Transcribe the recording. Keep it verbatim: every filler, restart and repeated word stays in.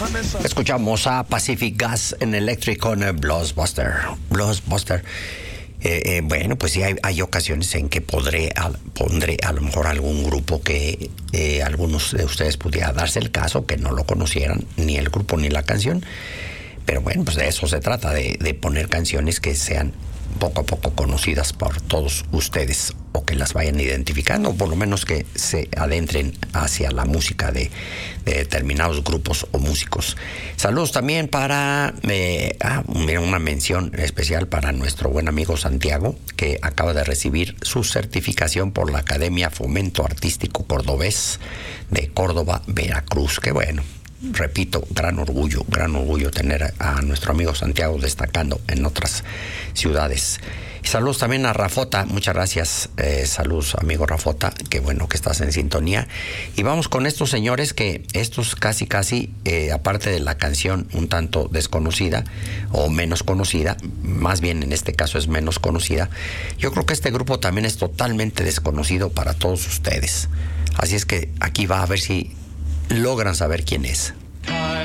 Escuchamos a Pacific Gas en Electric con Blockbuster. Blockbuster. Eh, eh, bueno, pues sí, hay, hay ocasiones en que podré, al, pondré a lo mejor algún grupo que eh, algunos de ustedes pudiera darse el caso que no lo conocieran, ni el grupo ni la canción. Pero bueno, pues de eso se trata, de, de poner canciones que sean poco a poco conocidas por todos ustedes, o que las vayan identificando, o por lo menos que se adentren hacia la música de, de determinados grupos o músicos. Saludos también para eh, ah, mira, una mención especial para nuestro buen amigo Santiago, que acaba de recibir su certificación por la Academia Fomento Artístico Cordobés de Córdoba, Veracruz. Qué bueno. Repito, gran orgullo, gran orgullo tener a nuestro amigo Santiago destacando en otras ciudades. Y saludos también a Rafota, muchas gracias, eh, saludos amigo Rafota, qué bueno que estás en sintonía. Y vamos con estos señores que estos casi casi, eh, aparte de la canción un tanto desconocida o menos conocida, más bien en este caso es menos conocida, yo creo que este grupo también es totalmente desconocido para todos ustedes. Así es que aquí va a ver si logran saber quién es.